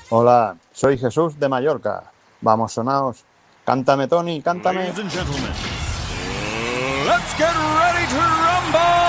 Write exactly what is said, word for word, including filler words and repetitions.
Hola, soy Jesús de Mallorca. Vamos, sonaos. Cántame, Tony, cántame. Ladies and gentlemen, let's get ready to rumble!